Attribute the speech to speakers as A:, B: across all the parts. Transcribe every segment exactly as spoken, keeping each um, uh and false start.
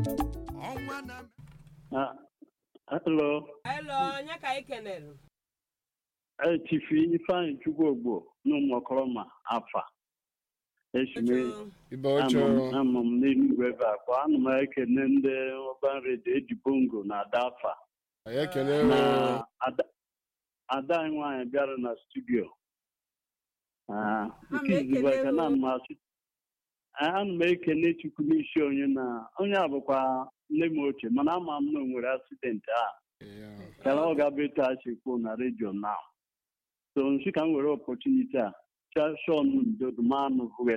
A: Ah, hello.
B: Hello, nya ka ikenelu.
A: Eh, Chief Ifeanyi Chukwuogbo n'ụmụọkọrọma afa. Eshime
C: Ibe ocho.
A: ama m n'Enugu ebe a kwa ana m ekene ndị ọban redio Ejibongo na Adafa.
C: Anyị ekele
A: Na ada ada anyị nwaanyị bịara na studio. Ah, nke izizi ka na mmasị. Ana m ekene Chukwu n'isi onye na onye a bụkwa nne m ochie mana ama m na o nwere accident a. Kala ọ ga-abụ etu a si kwuo na redio now. So nsi ka m were opportunity a cha Sean Ndodumanu hụrụ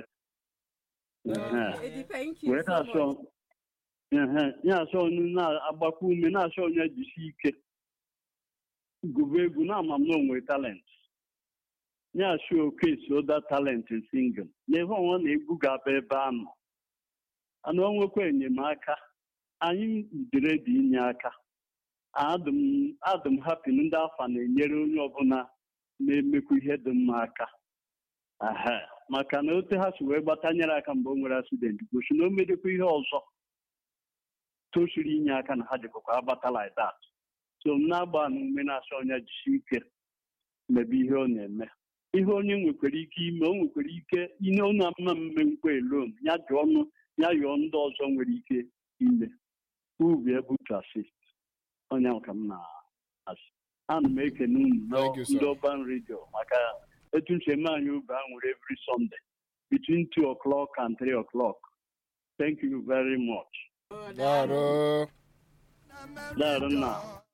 A: wee na-achọ na-achọ onye na-agbakwa ume na-achọ onye jisi ike gụba egwu na ama m na onwe talent na-achọ oke so da talent singing na ihe ọnwa na egwu ga-aba ebe anọ ana onwekwa enyemaka anyị dịrị dị inye aka adụm adụm happy ndị afa na-enyere onye ọbụla na-emekwa ihe dị mma aka aha maka na otu ha si wee gbatanyere aka mgbe o nwere accident gosi na o medekwa ihe ọzọ tosiri inye aka na ha dịkwa agbata like that so m na-agba na ume na-asọ onye jisi ike mebe ihe ọ na-eme ihe onye nwekwara ike ime o nwekwara ike ine onye ama mme nkwa elon ya ji ọnụ ya yọọ ndị ọzọ nwere ike ime ubi able to assist onye ahụ ka m na-asị ana m ekene unu ndị ọban redio maka etu ncheme anyị ube a nwere every Sunday between two o'clock and three o'clock. Thank you very much.
C: Daro.
A: Daro now.